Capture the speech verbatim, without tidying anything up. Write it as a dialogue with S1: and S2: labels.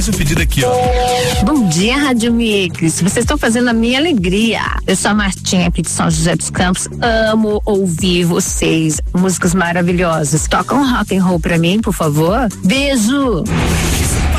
S1: mais um pedido aqui, ó.
S2: Bom dia, Rádio Mix. Vocês estão fazendo a minha alegria. Eu sou a Martinha aqui de São José dos Campos. Amo ouvir vocês. Músicas maravilhosas. Toca um rock and roll pra mim, por favor. Beijo!